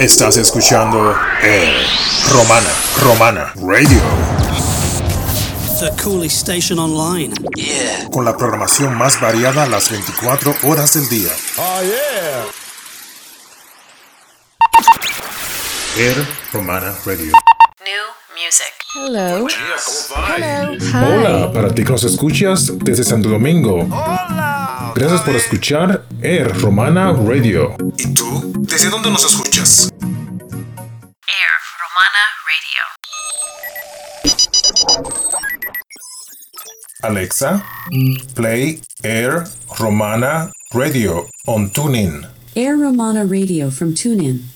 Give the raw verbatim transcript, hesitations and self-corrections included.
Estás escuchando Air Romana, Romana Radio. The coolest station online. Yeah. Con la programación más variada las veinticuatro horas del día. Oh, yeah. Air Romana Radio. New music. Hello. Hello. Hi. Hola, para ti que nos escuchas desde Santo Domingo. Hola. Gracias por escuchar Air Romana Radio. ¿Y tú? ¿Desde dónde nos escuchas? Air Romana Radio. Alexa, play Air Romana Radio on TuneIn. Air Romana Radio from TuneIn.